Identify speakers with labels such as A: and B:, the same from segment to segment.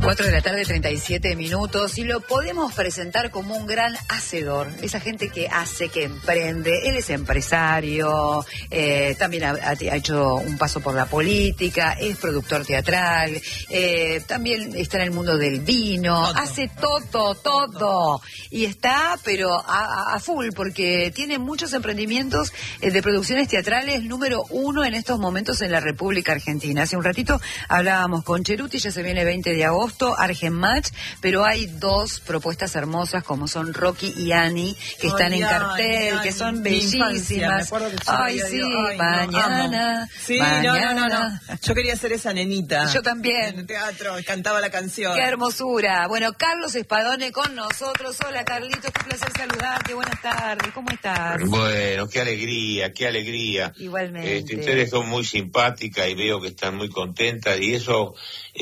A: 4 de la tarde, 37 minutos, y lo podemos presentar como un gran hacedor, esa gente que hace, que emprende. Él es empresario, también ha hecho un paso por la política, es productor teatral, también está en el mundo del vino, hace todo, y está, pero a full, porque tiene muchos emprendimientos de producciones teatrales, número 1 en estos momentos en la República Argentina. Hace un ratito hablábamos con Cheruti, ya se viene 20 de agosto, Argenmatch, pero hay dos propuestas hermosas como son Rocky y Annie, que están en cartel, que son bellísimas. Ay, sí, mañana.
B: Sí, no. Yo quería ser esa nenita.
A: Yo también.
B: En el teatro, cantaba la canción.
A: Qué hermosura. Bueno, Carlos Espadone con nosotros. Hola, Carlitos, qué placer saludarte. Buenas tardes, ¿cómo estás?
C: Bueno, qué alegría.
A: Igualmente.
C: Ustedes son muy simpáticas y veo que están muy contentas y eso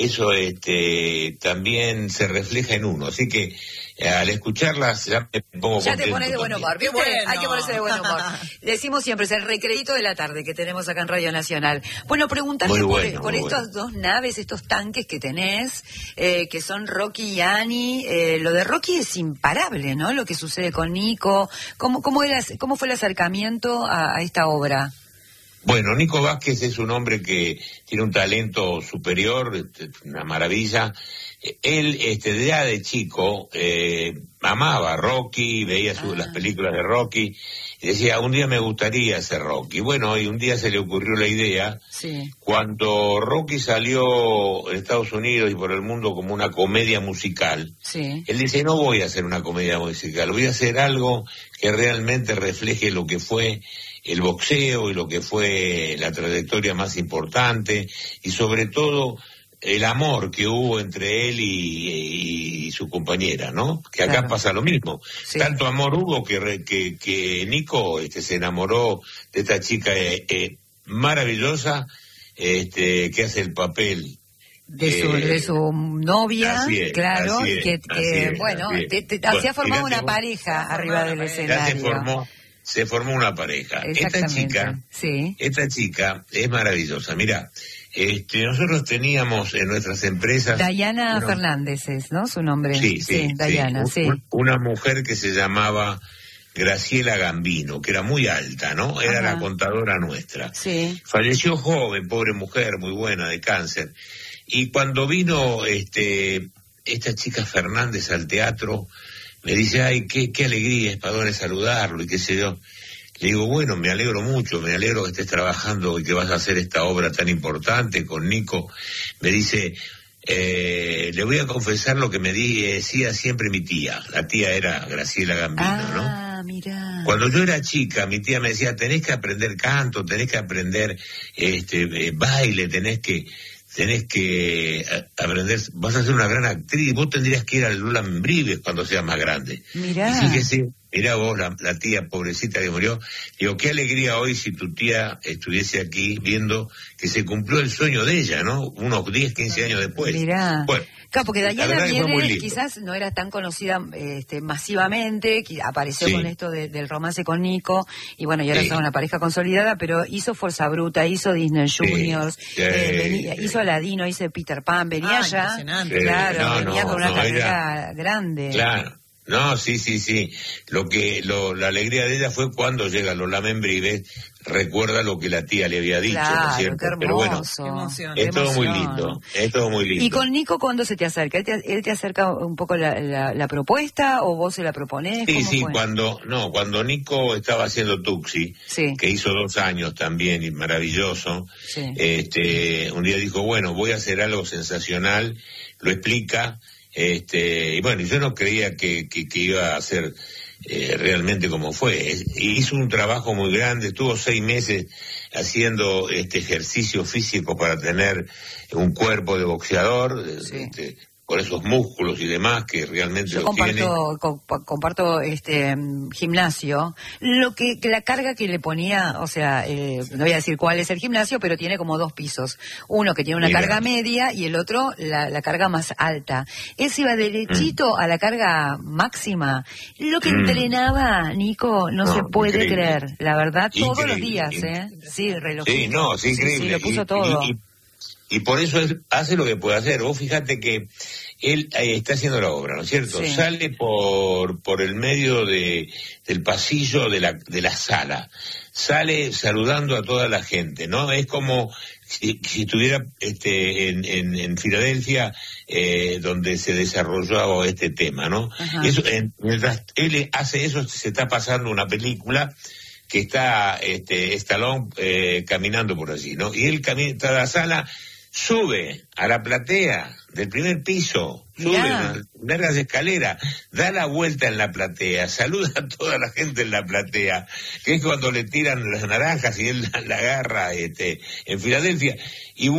C: también se refleja en uno. Así que al escucharlas ya me pongo contento.
A: Ya te pones de buen humor, ¿viste?
B: Bueno.
A: Hay que ponerse de buen humor. Decimos siempre, es el recreíto de la tarde que tenemos acá en Radio Nacional. Bueno, preguntarte por estas dos naves, estos tanques que tenés, que son Rocky y Annie. Lo de Rocky es imparable, ¿no? Lo que sucede con Nico. ¿Cómo fue el acercamiento a esta obra?
C: Bueno, Nico Vázquez es un hombre que tiene un talento superior, una maravilla. Él, ya de chico, amaba a Rocky, veía las películas de Rocky, y decía, un día me gustaría ser Rocky. Bueno, y un día se le ocurrió la idea,
A: sí.
C: Cuando Rocky salió en Estados Unidos y por el mundo como una comedia musical,
A: sí.
C: Él dice, no voy a hacer una comedia musical, voy a hacer algo que realmente refleje lo que fue el boxeo y lo que fue la trayectoria más importante y sobre todo el amor que hubo entre él y su compañera, ¿no? Que acá pasa lo mismo. Sí. Tanto amor hubo que Nico se enamoró de esta chica maravillosa que hace el papel
A: de su novia,
C: es,
A: claro, que hacía formar una pareja arriba del escenario.
C: Se formó una pareja. Esta chica es maravillosa. Mirá, nosotros teníamos en nuestras empresas...
A: Dayana Fernández es, ¿no? Su nombre.
C: Sí, Dayana, sí. Una mujer que se llamaba Graciela Gambino, que era muy alta, ¿no? Era la contadora nuestra.
A: Sí.
C: Falleció joven, pobre mujer, muy buena, de cáncer. Y cuando vino esta chica Fernández al teatro... Me dice, ay, qué alegría, Espadone, saludarlo y qué sé yo. Le digo, bueno, me alegro mucho, me alegro que estés trabajando y que vas a hacer esta obra tan importante con Nico. Me dice, le voy a confesar lo que me decía siempre mi tía. La tía era Graciela Gambino, ¿no?
A: Mirá.
C: Cuando yo era chica, mi tía me decía, tenés que aprender canto, tenés que aprender baile, tenés que aprender, vas a ser una gran actriz, vos tendrías que ir al Lula Membrives cuando seas más grande.
A: Mirá.
C: Y fíjese, mirá vos, la tía pobrecita que murió, digo, qué alegría hoy si tu tía estuviese aquí viendo que se cumplió el sueño de ella, ¿no? Unos 10, 15 años después.
A: Mirá.
C: Bueno,
A: claro, porque Dayana quizás no era tan conocida masivamente, apareció con esto del romance con Nico, y bueno, y ahora son una pareja consolidada, pero hizo Fuerza Bruta, hizo Disney Juniors, hizo Aladino, hizo Peter Pan, venía ya, venía con una carrera grande.
C: Claro. No, sí. La alegría de ella fue cuando llega Lola Membrives, recuerda lo que la tía le había dicho,
A: claro,
C: ¿no es cierto?
A: Qué hermoso,
C: pero bueno, es todo muy lindo.
A: ¿Y con Nico cuándo se te acerca? ¿Él te acerca un poco la propuesta o vos se la proponés?
C: Sí, cuando Nico estaba haciendo Tuxi, que hizo 2 años también, y maravilloso, un día dijo, bueno, voy a hacer algo sensacional, lo explica, y bueno, yo no creía que iba a ser realmente como fue. Hizo un trabajo muy grande, estuvo 6 meses haciendo ejercicio físico para tener un cuerpo de boxeador, con esos músculos y demás que realmente
A: yo comparto gimnasio. La carga que le ponía, o sea, no voy a decir cuál es el gimnasio, pero tiene como 2 pisos. Uno que tiene una carga media y el otro la carga más alta. Él se iba derechito a la carga máxima. Lo que entrenaba Nico no se puede creer, la verdad, todos los días, Sí, el reloj.
C: Sí, increíble.
A: Sí, lo puso todo.
C: Y por eso hace lo que puede hacer. Vos fíjate que él está haciendo la obra, ¿no es cierto? Sí. Sale por el medio del pasillo de la sala. Sale saludando a toda la gente, ¿no? Es como si estuviera en Filadelfia, donde se desarrolló este tema, ¿no? Eso, mientras él hace eso, se está pasando una película que está Stallone caminando por allí, ¿no? Y él camina a la sala, sube a la platea del primer piso, sube largas escaleras, da la vuelta en la platea, saluda a toda la gente en la platea, que es cuando le tiran las naranjas y él la agarra en Filadelfia, y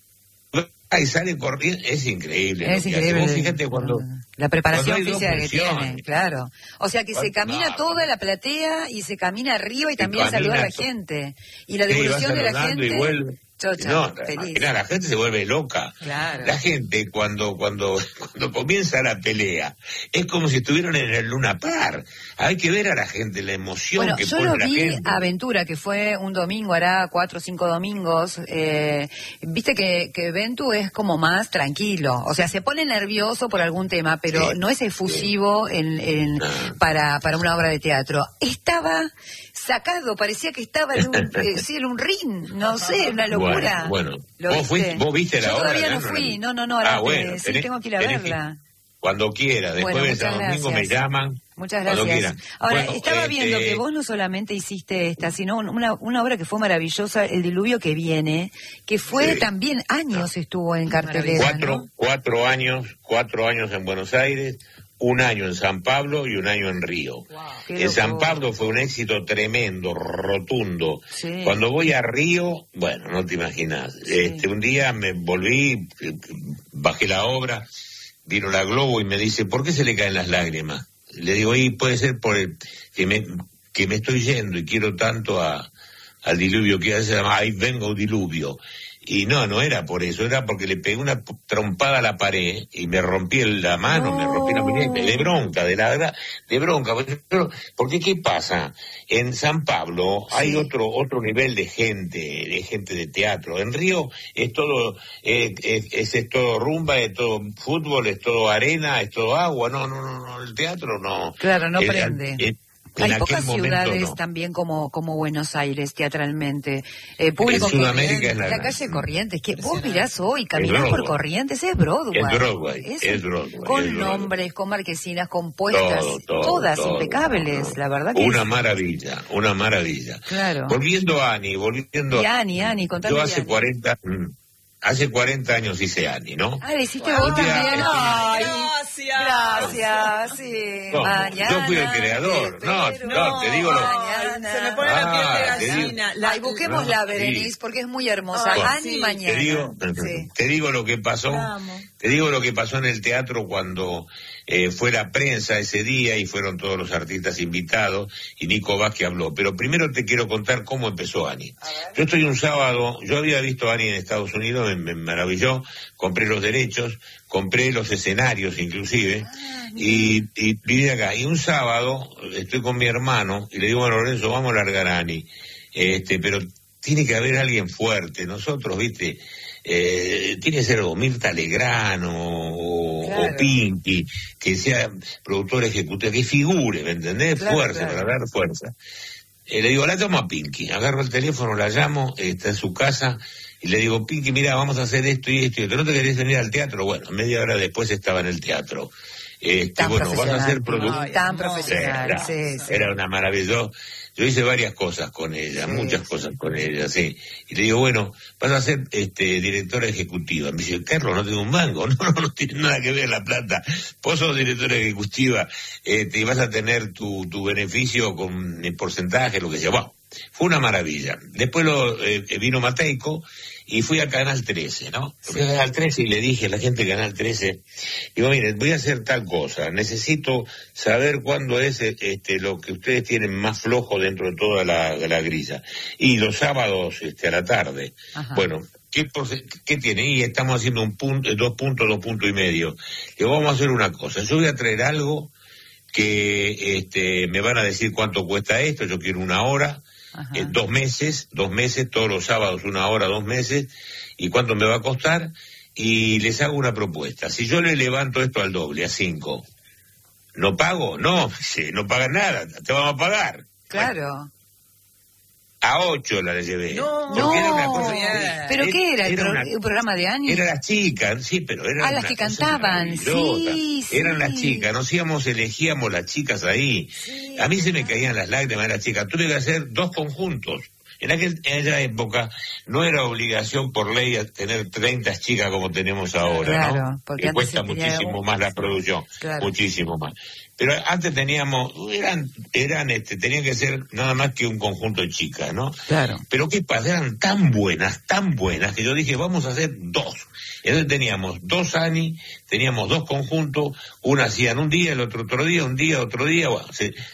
C: sale corriendo. Es increíble.
A: Es increíble.
C: Vos fíjate
A: la preparación física que tiene, claro. O sea que se camina toda la platea y se camina arriba y también saluda a la gente. Y la devolución de la gente.
C: Y vuelve.
A: Chocha,
C: la gente se vuelve loca.
A: Claro.
C: La gente cuando comienza la pelea es como si estuvieran en el Luna Park. Hay que ver a la gente, la emoción que pone la gente.
A: Yo lo vi a Ventura, que fue un domingo, hará 4 o 5 domingos. Viste que Ventu es como más tranquilo. O sea, se pone nervioso por algún tema, pero no es efusivo para una obra de teatro. Estaba sacado, parecía que estaba en un ring, no sé, una locura.
C: Bueno. ¿Vos viste la obra?
A: Yo todavía no fui, no, sí, tengo que ir a verla.
C: Cuando quiera, después de San Domingo me llaman.
A: Muchas gracias. Ahora, estaba viendo que vos no solamente hiciste esta, sino una obra que fue maravillosa, El diluvio que viene, que fue también años estuvo en cartelera.
C: 4 años en Buenos Aires, 1 año en San Pablo y 1 año en Río. En San Pablo fue un éxito tremendo, rotundo. Sí. Cuando voy a Río, bueno, no te imaginas. Sí. Un día me volví, bajé la obra, vino la Globo y me dice, ¿por qué se le caen las lágrimas? Le digo, y puede ser por que me estoy yendo y quiero tanto al diluvio, que se llama Ahí vengo diluvio. Y no era por eso, era porque le pegué una trompada a la pared y me rompí la mano, me rompí la muñeca, de bronca. Porque ¿qué pasa? En San Pablo hay otro nivel de gente de teatro. En Río es todo, es todo rumba, es todo fútbol, es todo arena, es todo agua. No, el teatro no.
A: Claro, no prende. Hay pocas ciudades también como Buenos Aires teatralmente. Público
C: en Sudamérica
A: la calle Corrientes, que vos mirás hoy, caminás por Corrientes, es Broadway.
C: Es Broadway.
A: Con nombres, con marquesinas, con puestas, todas impecables, la verdad que
C: una maravilla.
A: Claro.
C: Volviendo a Ani,
A: Ani, contame.
C: Yo hace 40 años hice Ani, ¿no?
A: Le hiciste vos también. Ay, gracias, sí.
C: Yo fui el creador. Te digo
B: se me pone la piel de gallina.
A: Busquémosla, Berenice, porque es muy hermosa. Ani mañana.
C: Te digo lo que pasó. Te digo lo que pasó en el teatro cuando fue la prensa ese día y fueron todos los artistas invitados y Nico Vázquez habló. Pero primero te quiero contar cómo empezó Ani. Yo estoy un sábado, yo había visto a Ani en Estados Unidos, me maravilló, compré los derechos, compré los escenarios inclusive, y vine acá. Y un sábado estoy con mi hermano y le digo, bueno, Lorenzo, vamos a largar a Ani. Pero tiene que haber alguien fuerte. Nosotros, viste, tiene que ser o Mirta Legrano o Pinky, que sea productor ejecutivo, que figure, ¿me entendés? Fuerza, para dar fuerza. Le digo, la tomo a Pinky, agarro el teléfono, la llamo, está en su casa, y le digo, Pinky, mira, vamos a hacer esto y esto, ¿no te querés venir al teatro? Bueno, media hora después estaba en el teatro. Vas a ser productor.
A: Tan profesional,
C: Era una maravilla. Yo hice varias cosas con ella, muchas cosas con ella, sí. Y le digo, bueno, vas a ser directora ejecutiva. Me dice, Carlos, no tengo un mango. No tiene nada que ver la plata. Vos sos directora ejecutiva, y vas a tener tu beneficio con el porcentaje, lo que sea. Bueno, fue una maravilla. Después vino Mateico y fui a Canal 13, ¿no? Fui a Canal 13 y le dije a la gente de Canal 13, digo, miren, voy a hacer tal cosa, necesito saber cuándo es lo que ustedes tienen más flojo dentro de toda la grilla. Y los sábados a la tarde. Ajá. Bueno, ¿qué tiene? Y estamos haciendo 2 puntos, 2 puntos y medio. Digo, vamos a hacer una cosa, yo voy a traer algo que me van a decir cuánto cuesta esto, yo quiero 1 hora, 2 meses, todos los sábados 1 hora, 2 meses, y cuánto me va a costar, y les hago una propuesta. Si yo le levanto esto al doble, a 5, ¿no pago? No, no pagas nada, te vamos a pagar.
A: Claro.
C: Bueno, a 8 la llevé.
A: No,
C: era una cosa,
A: ¿pero qué era? ¿Un programa de Ani?
C: Eran las chicas, sí, pero eran
A: las que cantaban, sí.
C: Eran las chicas, elegíamos las chicas ahí. Sí, a mí se me caían las lágrimas de las chicas. Tuve que hacer 2 conjuntos. En aquella época no era obligación por ley a tener 30 chicas como tenemos ahora,
A: claro,
C: ¿no? Porque cuesta muchísimo más la producción, muchísimo más. Pero antes teníamos, tenían que ser nada más que un conjunto de chicas, ¿no?
A: Claro.
C: Pero ¿qué pasa? Eran tan buenas, que yo dije, vamos a hacer 2. Entonces teníamos 2 Ani, teníamos 2 conjuntos, una hacían un día, el otro día, un día, otro día. Bueno,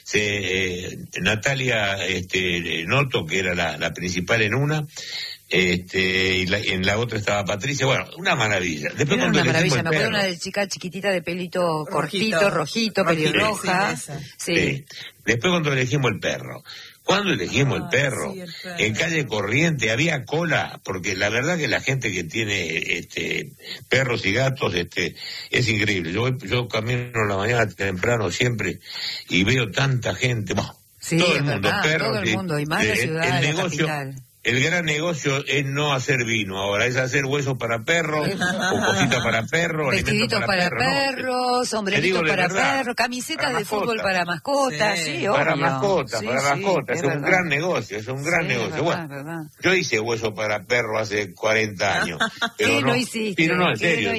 C: Natalia Noto, que era la principal en una, y en la otra estaba Patricia. Bueno, una maravilla. Después
A: era una maravilla, me acuerdo una de chica chiquitita de pelito cortito, rojito, pelirroja. Sí.
C: Después cuando elegimos el perro. Cuando elegimos el perro, en calle Corriente había cola, porque la verdad que la gente que tiene perros y gatos es increíble. Yo camino en la mañana temprano siempre y veo tanta gente,
A: sí, todo el mundo, perros, todo el mundo, y más la ciudad, el negocio, la capital.
C: El gran negocio es no hacer vino ahora, es hacer huesos para perros, o cositas para perros,
A: vestiditos para perros, sombreritos para perros, camisetas de fútbol para mascotas,
C: para mascotas, es un gran negocio, negocio. Bueno, yo hice hueso para perro hace 40 años. Pero
A: ¿qué no hiciste?
C: Pero no, en serio.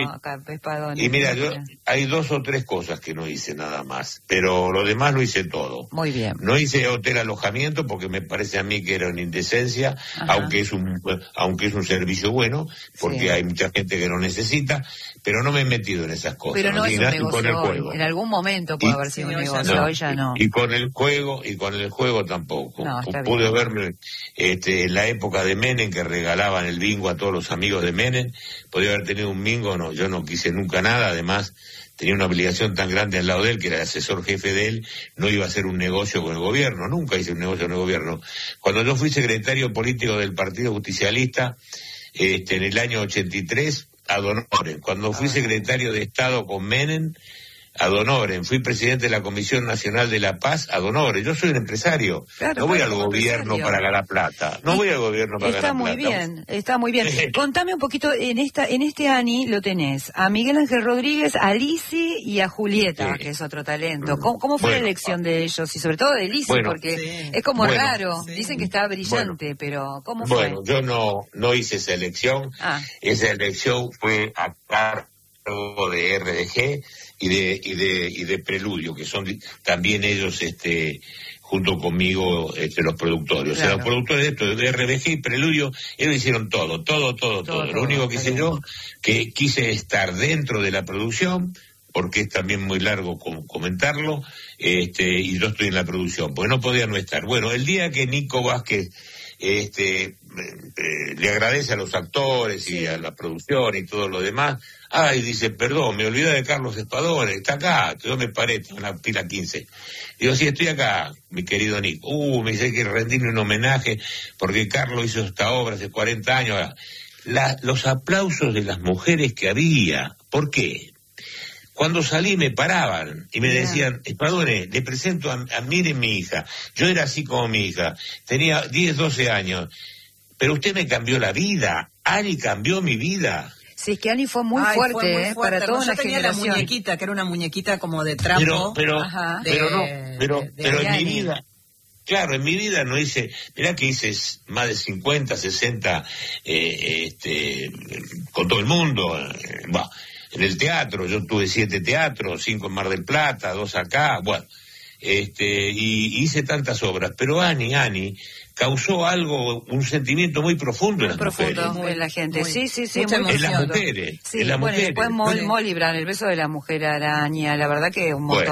A: Y
C: mira, hay 2 o 3 cosas que no hice nada más, pero lo demás lo hice todo.
A: Muy bien.
C: No hice hotel alojamiento porque me parece a mí que era una indecencia. Aunque es un servicio bueno, porque hay mucha gente que lo necesita, pero no me he metido en esas cosas.
A: Pero no es un negocio, en algún momento puede haber sido un negocio, hoy ya no.
C: Y con el juego tampoco. Pude verme en la época de Menem, que regalaban el bingo a todos los amigos de Menem. Podía haber tenido un bingo, no, yo no quise nunca nada, además tenía una obligación tan grande al lado de él, que era el asesor jefe de él, no iba a hacer un negocio con el gobierno, nunca hice un negocio con el gobierno. Cuando yo fui secretario político del Partido Justicialista, en el año 83, ad honorem. Cuando fui secretario de Estado con Menem, ad honorem. Fui presidente de la Comisión Nacional de la Paz, ad honorem. Yo soy un empresario. Claro, no voy al gobierno para ganar plata. No voy al gobierno para ganar plata.
A: Está muy bien. Contame un poquito, en este Ani lo tenés a Miguel Ángel Rodríguez, a Lizzy y a Julieta, que es otro talento. ¿Cómo fue la elección de ellos? Y sobre todo de Lizzy, porque es como raro. Dicen que está brillante, pero ¿cómo fue?
C: Bueno, yo no hice esa elección. Esa elección fue a cargo de RDG y de Preludio, que son también ellos junto conmigo los productores. Claro. O sea, los productores de esto, de RDG y Preludio, ellos hicieron todo. Lo único que hice yo, que quise estar dentro de la producción, porque es también muy largo comentarlo, y yo estoy en la producción, porque no podía no estar. Bueno, el día que Nico Vázquez le agradece a los actores y a la producción y todo lo demás, dice, perdón, me olvidé de Carlos Espadone, está acá. Yo me paré, en la fila 15. Digo, sí, estoy acá, mi querido Nico. Me dice que rendirle un homenaje, porque Carlos hizo esta obra hace 40 años. Los aplausos de las mujeres que había, ¿por qué? Cuando salí me paraban y me decían, Espadone, le presento a miren mi hija. Yo era así como mi hija, tenía 10, 12 años, pero usted me cambió la vida. Ani cambió mi vida.
A: Sí, es que Ani fue muy fuerte, para toda una generación.
B: La muñequita, que era una muñequita como de trapo.
C: Pero en mi vida, claro, en mi vida no hice, mirá que hice más de 50, 60, con todo el mundo, en el teatro. Yo tuve 7 teatros, 5 en Mar del Plata, 2 acá, y hice tantas obras, pero Ani causó un sentimiento muy profundo en las mujeres.
A: En la gente, sí,
C: en las mujeres.
A: Sí, después Molly Brand, el beso de la mujer araña, la verdad que un montón.